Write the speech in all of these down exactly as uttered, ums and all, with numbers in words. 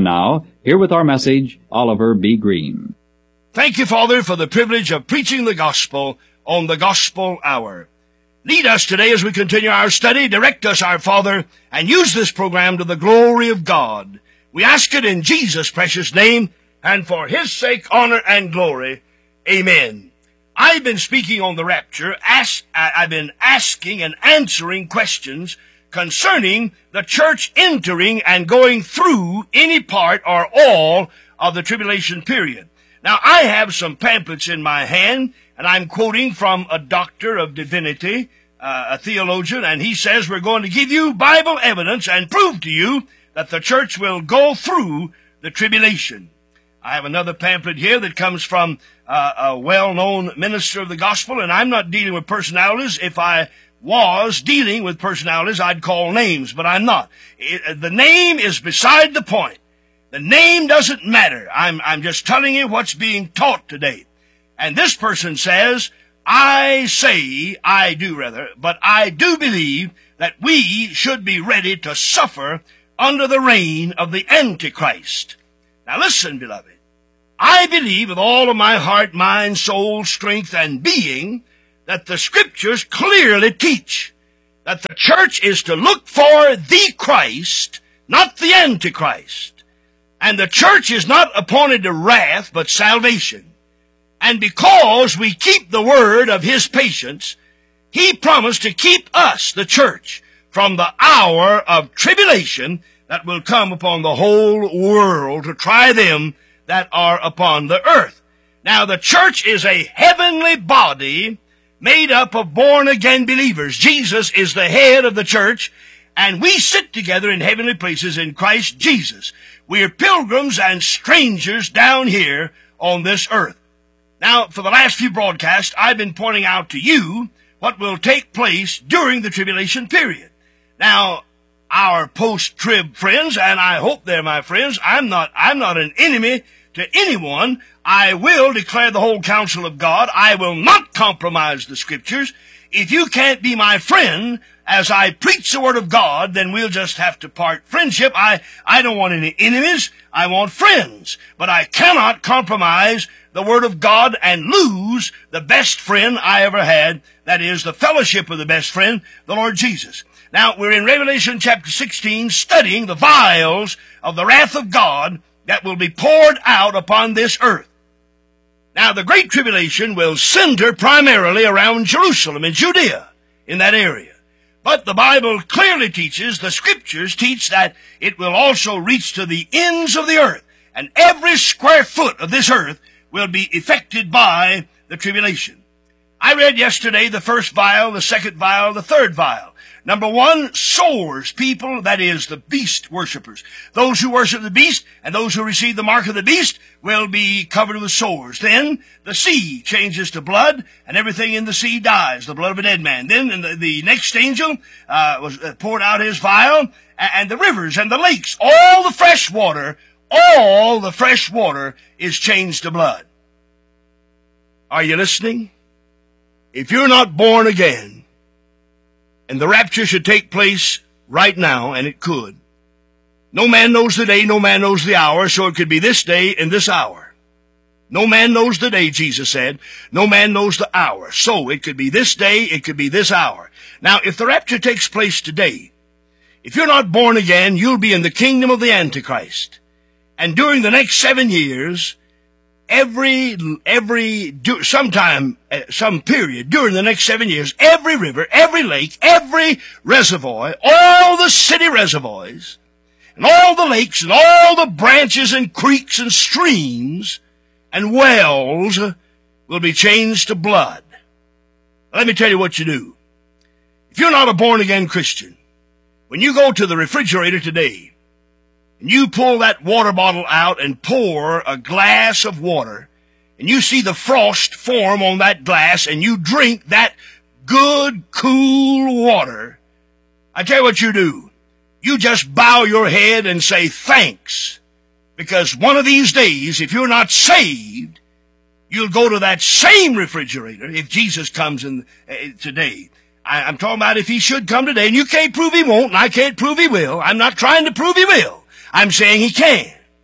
And now, here with our message, Oliver B. Green. Thank you, Father, for the privilege of preaching the gospel on the Gospel Hour. Lead us today as we continue our study. Direct us, our Father, and use this program to the glory of God. We ask it in Jesus' precious name, and for His sake, honor and glory. Amen. I've been speaking on the rapture. Ask, I've been asking and answering questions concerning the church entering and going through any part or all of the tribulation period. Now, I have some pamphlets in my hand, and I'm quoting from a doctor of divinity, uh, a theologian, and he says we're going to give you Bible evidence and prove to you that the church will go through the tribulation. I have another pamphlet here that comes from uh, a well-known minister of the gospel, and I'm not dealing with personalities. If I was dealing with personalities, I'd call names, but I'm not. It, the name is beside the point. The name doesn't matter. I'm, I'm just telling you what's being taught today. And this person says, I say, I do rather, but I do believe that we should be ready to suffer under the reign of the Antichrist. Now listen, beloved. I believe with all of my heart, mind, soul, strength, and being that the Scriptures clearly teach that the church is to look for the Christ, not the Antichrist. And the church is not appointed to wrath, but salvation. And because we keep the word of His patience, He promised to keep us, the church, from the hour of tribulation that will come upon the whole world to try them that are upon the earth. Now, the church is a heavenly body made up of born-again believers. Jesus is the head of the church, and we sit together in heavenly places in Christ Jesus. We are pilgrims and strangers down here on this earth. Now, for the last few broadcasts, I've been pointing out to you what will take place during the tribulation period. Now, our post-trib friends, and I hope they're my friends, I'm not, I'm not an enemy to anyone. I will declare the whole counsel of God. I will not compromise the Scriptures. If you can't be my friend as I preach the Word of God, then we'll just have to part friendship. I, I don't want any enemies. I want friends. But I cannot compromise the Word of God and lose the best friend I ever had. That is the fellowship of the best friend, the Lord Jesus. Now, we're in Revelation chapter sixteen studying the vials of the wrath of God that will be poured out upon this earth. Now, the Great Tribulation will center primarily around Jerusalem and Judea, in that area. But the Bible clearly teaches, the Scriptures teach that it will also reach to the ends of the earth, and every square foot of this earth will be affected by the tribulation. I read yesterday the first vial, the second vial, the third vial. Number one, sores, people, that is, the beast worshipers. Those who worship the beast and those who receive the mark of the beast will be covered with sores. Then the sea changes to blood, and everything in the sea dies, the blood of a dead man. Then the, the next angel uh, was uh, poured out his vial, and, and the rivers and the lakes, all the fresh water, all the fresh water is changed to blood. Are you listening? If you're not born again, and the rapture should take place right now, and it could. No man knows the day, no man knows the hour, so it could be this day and this hour. No man knows the day, Jesus said. No man knows the hour. So it could be this day, it could be this hour. Now, if the rapture takes place today, if you're not born again, you'll be in the kingdom of the Antichrist. And during the next seven years, Every, every, sometime, some period during the next seven years, every river, every lake, every reservoir, all the city reservoirs, and all the lakes, and all the branches and creeks and streams and wells will be changed to blood. Let me tell you what you do. If you're not a born-again Christian, when you go to the refrigerator today, and you pull that water bottle out and pour a glass of water, and you see the frost form on that glass, and you drink that good, cool water, I tell you what you do. You just bow your head and say thanks, because one of these days, if you're not saved, you'll go to that same refrigerator if Jesus comes in uh, today. I, I'm talking about if he should come today, and you can't prove he won't, and I can't prove he will. I'm not trying to prove he will. I'm saying he can.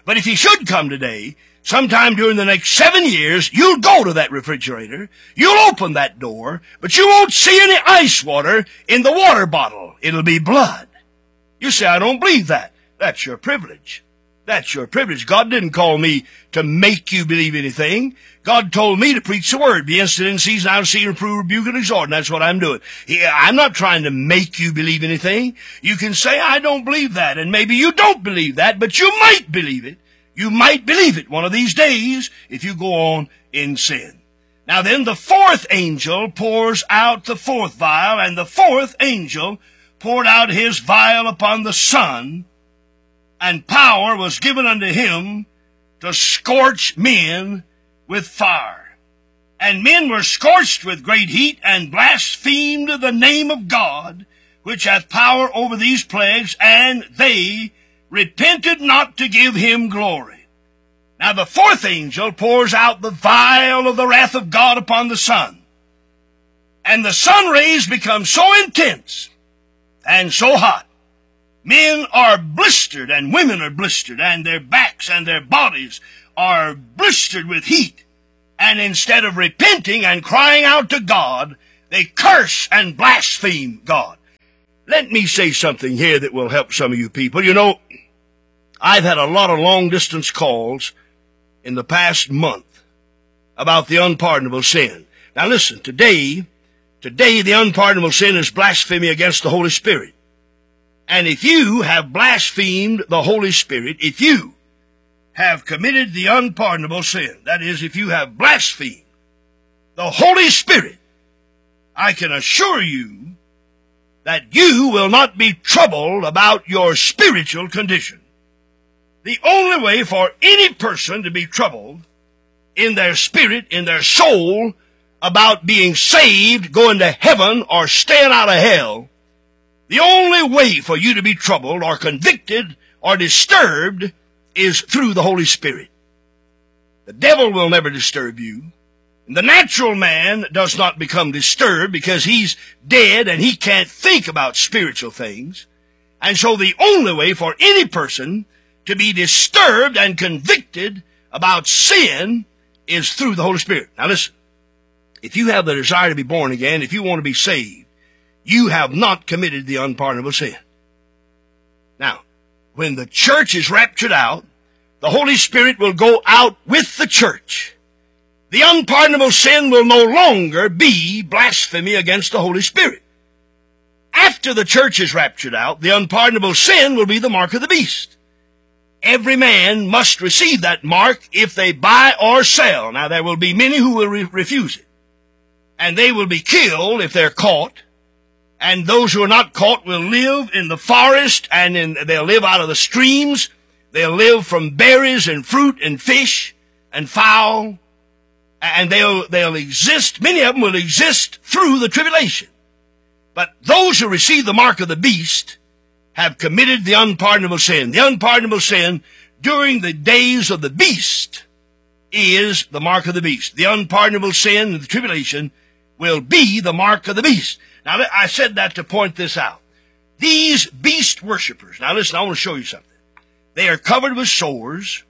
But if he should come today, sometime during the next seven years, you'll go to that refrigerator, you'll open that door, but you won't see any ice water in the water bottle. It'll be blood. You say, I don't believe that. That's your privilege. That's your privilege. God didn't call me to make you believe anything. God told me to preach the word. Be instant in season, out of season, reprove, rebuke, and exhort. And that's what I'm doing. I'm not trying to make you believe anything. You can say, I don't believe that. And maybe you don't believe that, but you might believe it. You might believe it one of these days if you go on in sin. Now then, the fourth angel pours out the fourth vial, and the fourth angel poured out his vial upon the sun, and power was given unto him to scorch men with fire. And men were scorched with great heat, and blasphemed the name of God, which hath power over these plagues, and they repented not to give him glory. Now the fourth angel pours out the vial of the wrath of God upon the sun. And the sun rays become so intense and so hot, men are blistered and women are blistered, and their backs and their bodies are blistered with heat. And instead of repenting and crying out to God, they curse and blaspheme God. Let me say something here that will help some of you people. You know, I've had a lot of long-distance calls in the past month about the unpardonable sin. Now listen, today, today the unpardonable sin is blasphemy against the Holy Spirit. And if you have blasphemed the Holy Spirit, if you have committed the unpardonable sin, that is, if you have blasphemed the Holy Spirit, I can assure you that you will not be troubled about your spiritual condition. The only way for any person to be troubled in their spirit, in their soul, about being saved, going to heaven, or staying out of hell, the only way for you to be troubled or convicted or disturbed is through the Holy Spirit. The devil will never disturb you. The natural man does not become disturbed because he's dead and he can't think about spiritual things. And so the only way for any person to be disturbed and convicted about sin is through the Holy Spirit. Now listen, if you have the desire to be born again, if you want to be saved, you have not committed the unpardonable sin. Now, when the church is raptured out, the Holy Spirit will go out with the church. The unpardonable sin will no longer be blasphemy against the Holy Spirit. After the church is raptured out, the unpardonable sin will be the mark of the beast. Every man must receive that mark if they buy or sell. Now, there will be many who will re- refuse it. And they will be killed if they're caught. And those who are not caught will live in the forest, and in, they'll live out of the streams. They'll live from berries and fruit and fish and fowl. And they'll, they'll exist, many of them will exist through the tribulation. But those who receive the mark of the beast have committed the unpardonable sin. The unpardonable sin during the days of the beast is the mark of the beast. The unpardonable sin in the tribulation will be the mark of the beast. Now, I said that to point this out. These beast worshipers, now listen, I want to show you something. They are covered with sores.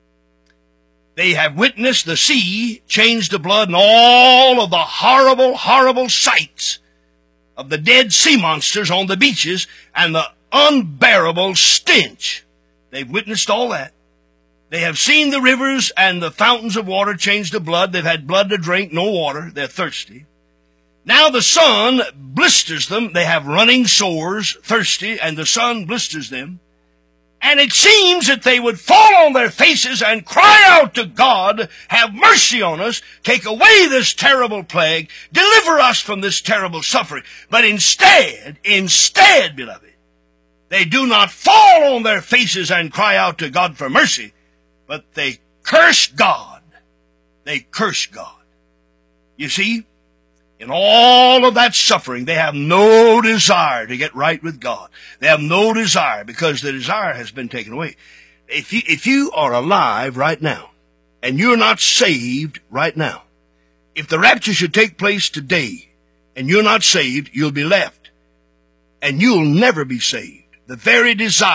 They have witnessed the sea change to blood and all of the horrible, horrible sights of the dead sea monsters on the beaches and the unbearable stench. They've witnessed all that. They have seen the rivers and the fountains of water change to blood. They've had blood to drink, no water. They're thirsty. Now the sun blisters them. They have running sores, thirsty, and the sun blisters them. And it seems that they would fall on their faces and cry out to God, have mercy on us, take away this terrible plague, deliver us from this terrible suffering. But instead, instead, beloved, they do not fall on their faces and cry out to God for mercy, but they curse God. They curse God. You see, in all of that suffering, they have no desire to get right with God. They have no desire because the desire has been taken away. If you, if you are alive right now and you're not saved right now, if the rapture should take place today and you're not saved, you'll be left and you'll never be saved. The very desire,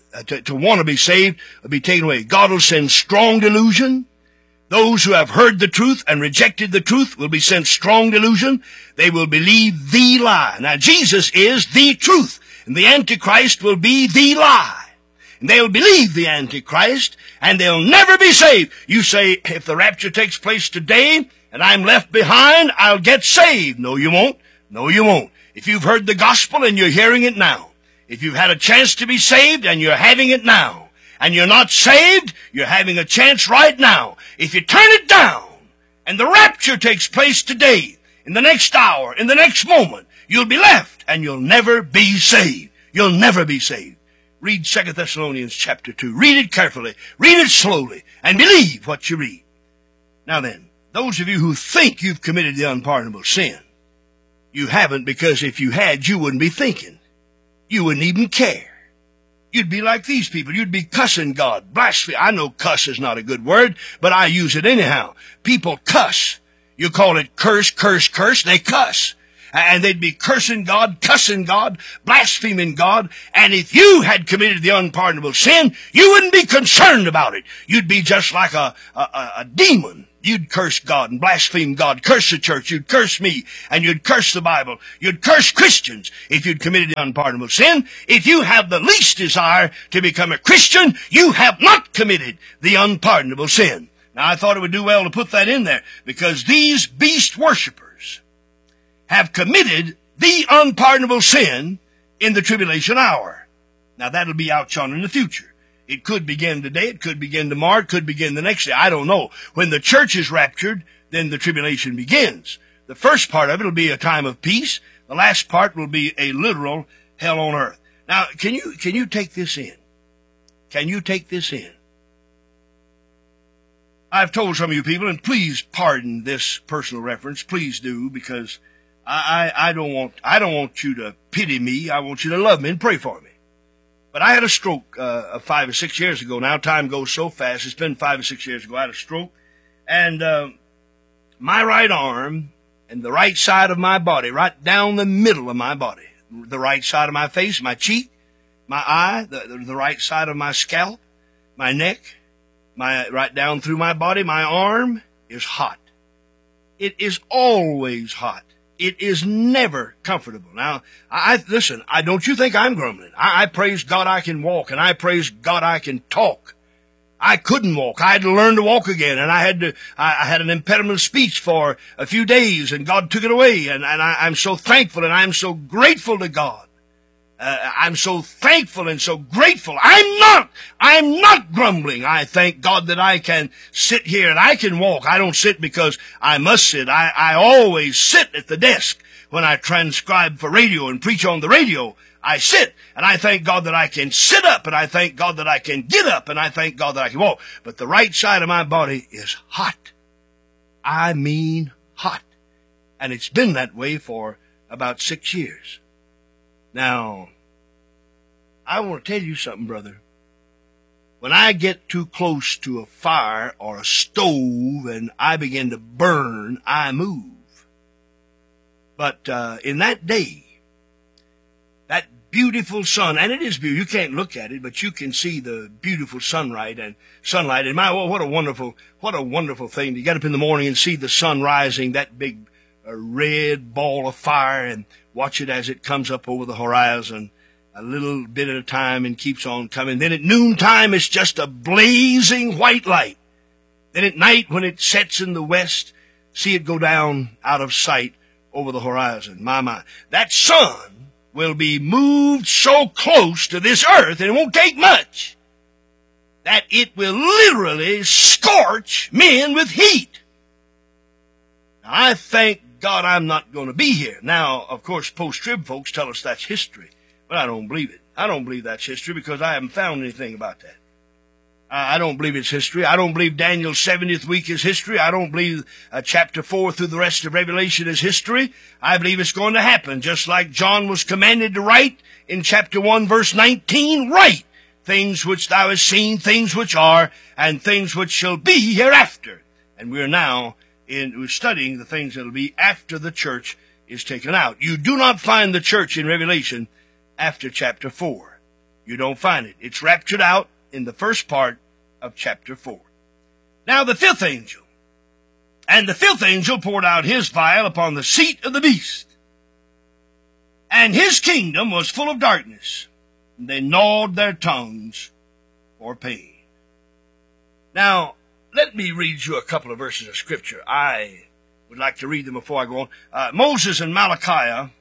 uh, to, to want to be saved will be taken away. God will send strong delusion. Those who have heard the truth and rejected the truth will be sent strong delusion. They will believe the lie. Now, Jesus is the truth, and the Antichrist will be the lie. And they'll believe the Antichrist, and they'll never be saved. You say, if the rapture takes place today, and I'm left behind, I'll get saved. No, you won't. No, you won't. If you've heard the gospel and you're hearing it now, if you've had a chance to be saved and you're having it now, and you're not saved, you're having a chance right now. If you turn it down, and the rapture takes place today, in the next hour, in the next moment, you'll be left, and you'll never be saved. You'll never be saved. Read Second Thessalonians chapter two. Read it carefully. Read it slowly, and believe what you read. Now then, those of you who think you've committed the unpardonable sin, you haven't, because if you had, you wouldn't be thinking. You wouldn't even care. You'd be like these people. You'd be cussing God, blasphemy. I know cuss is not a good word, but I use it anyhow. People cuss. You call it curse, curse, curse. They cuss. And they'd be cursing God, cussing God, blaspheming God. And if you had committed the unpardonable sin, you wouldn't be concerned about it. You'd be just like a, a, a demon. You'd curse God and blaspheme God, curse the church, you'd curse me, and you'd curse the Bible. You'd curse Christians if you'd committed the unpardonable sin. If you have the least desire to become a Christian, you have not committed the unpardonable sin. Now, I thought it would do well to put that in there, because these beast worshipers have committed the unpardonable sin in the tribulation hour. Now, that'll be out yonder in the future. It could begin today, it could begin tomorrow, it could begin the next day. I don't know. When the church is raptured, then the tribulation begins. The first part of it will be a time of peace. The last part will be a literal hell on earth. Now, can you, can you take this in? Can you take this in? I've told some of you people, and please pardon this personal reference, please do, because I, I, I don't want, I don't want you to pity me. I want you to love me and pray for me. But I had a stroke uh, five or six years ago. Now time goes so fast. It's been five or six years ago. I had a stroke. And uh, my right arm and the right side of my body, right down the middle of my body, the right side of my face, my cheek, my eye, the, the right side of my scalp, my neck, my right down through my body, my arm is hot. It is always hot. It is never comfortable. Now, I, I listen, I don't you think I'm grumbling. I, I praise God I can walk, and I praise God I can talk. I couldn't walk. I had to learn to walk again, and I had to, I, I had an impediment of speech for a few days, and God took it away, and, and I, I'm so thankful, and I'm so grateful to God. Uh, I'm so thankful and so grateful. I'm not, I'm not grumbling. I thank God that I can sit here and I can walk. I don't sit because I must sit. I, I always sit at the desk when I transcribe for radio and preach on the radio. I sit, and I thank God that I can sit up, and I thank God that I can get up, and I thank God that I can walk. But the right side of my body is hot. I mean hot. And it's been that way for about six years. Now, I want to tell you something, brother. When I get too close to a fire or a stove and I begin to burn, I move. But uh, in that day, that beautiful sun, and it is beautiful. You can't look at it, but you can see the beautiful sunlight and sunlight. And my, what a wonderful, what a wonderful thing to get up in the morning and see the sun rising, that big uh, red ball of fire, and watch it as it comes up over the horizon a little bit at a time and keeps on coming. Then at noontime, it's just a blazing white light. Then at night, when it sets in the west, see it go down out of sight over the horizon. My, my. That sun will be moved so close to this earth, and it won't take much, that it will literally scorch men with heat. Now, I thank God I'm not going to be here. Now, of course, post-trib folks tell us that's history, but I don't believe it. I don't believe that's history because I haven't found anything about that. I don't believe it's history. I don't believe Daniel's seventieth week is history. I don't believe uh, chapter four through the rest of Revelation is history. I believe it's going to happen, just like John was commanded to write in chapter one, verse nineteen, write things which thou hast seen, things which are, and things which shall be hereafter. And we are now in studying the things that will be after the church is taken out. You do not find the church in Revelation after chapter four. You don't find it. It's raptured out in the first part of chapter four. Now the fifth angel. And the fifth angel poured out his vial upon the seat of the beast. And his kingdom was full of darkness. And they gnawed their tongues for pain. Now, let me read you a couple of verses of Scripture. I would like to read them before I go on. Uh, Moses and Malachi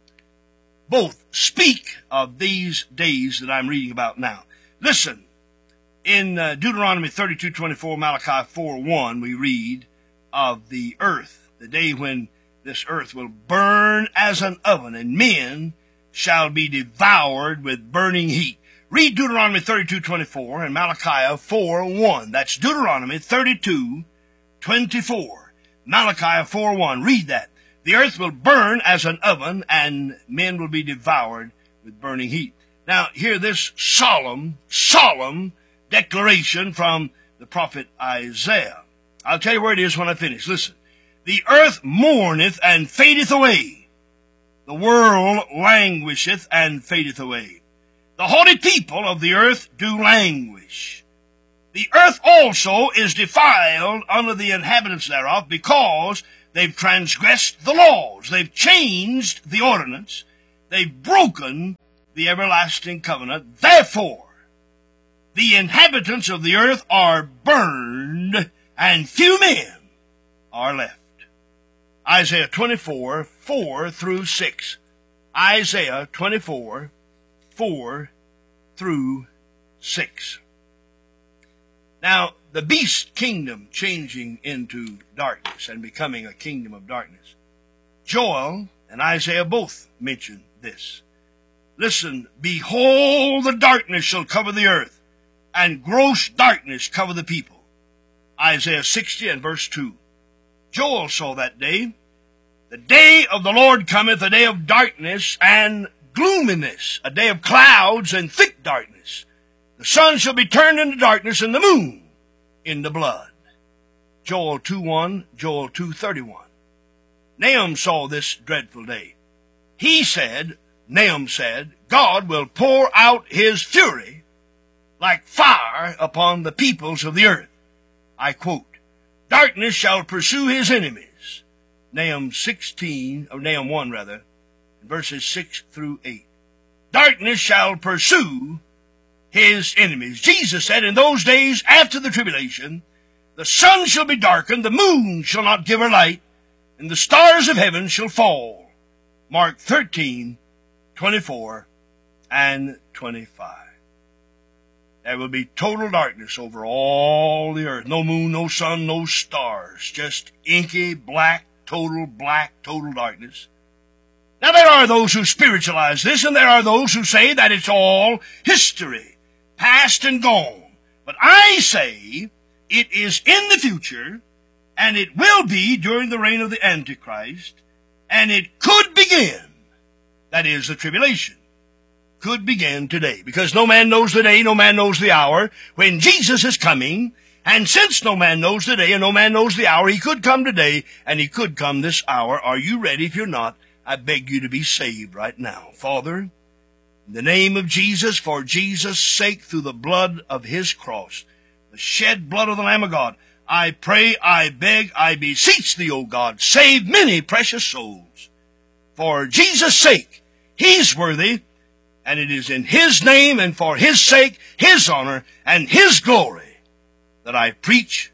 both speak of these days that I'm reading about now. Listen, in uh, Deuteronomy thirty-two twenty-four, Malachi four one, we read of the earth, the day when this earth will burn as an oven, and men shall be devoured with burning heat. Read Deuteronomy thirty-two twenty-four and Malachi four one. That's Deuteronomy thirty-two twenty-four. Malachi four one. Read that. The earth will burn as an oven, and men will be devoured with burning heat. Now, hear this solemn, solemn declaration from the prophet Isaiah. I'll tell you where it is when I finish. Listen. The earth mourneth and fadeth away. The world languisheth and fadeth away. The haughty people of the earth do languish. The earth also is defiled under the inhabitants thereof, because they've transgressed the laws. They've changed the ordinance. They've broken the everlasting covenant. Therefore, the inhabitants of the earth are burned, and few men are left. Isaiah twenty-four, four through six. Isaiah twenty-four, four through six. Now, the beast kingdom changing into darkness and becoming a kingdom of darkness. Joel and Isaiah both mention this. Listen, behold, the darkness shall cover the earth, and gross darkness cover the people. Isaiah sixty and verse two. Joel saw that day. The day of the Lord cometh, a day of darkness and gloominess, a day of clouds and thick darkness. The sun shall be turned into darkness, and the moon into blood. Joel two one, Joel two thirty-one. Nahum saw this dreadful day. He said, Nahum said, God will pour out his fury like fire upon the peoples of the earth. I quote, darkness shall pursue his enemies. Nahum sixteen, or Nahum one rather, verses six through eight. Darkness shall pursue his enemies. Jesus said, in those days after the tribulation, the sun shall be darkened, the moon shall not give her light, and the stars of heaven shall fall. Mark thirteen, twenty-four and twenty-five. There will be total darkness over all the earth. No moon, no sun, no stars. Just inky, black, total black, total darkness. Now there are those who spiritualize this, and there are those who say that it's all history, past and gone. But I say it is in the future, and it will be during the reign of the Antichrist, and it could begin, that is, the tribulation, could begin today. Because no man knows the day, no man knows the hour, when Jesus is coming. And since no man knows the day and no man knows the hour, he could come today, and he could come this hour. Are you ready? If you're not, I beg you to be saved right now. Father, in the name of Jesus, for Jesus' sake, through the blood of his cross, the shed blood of the Lamb of God, I pray, I beg, I beseech thee, O God, save many precious souls. For Jesus' sake, he's worthy, and it is in his name and for his sake, his honor, and his glory that I preach